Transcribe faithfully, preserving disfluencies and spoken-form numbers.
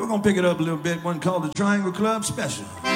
we're gonna pick it up a little bit, one called the Triangle Club Special.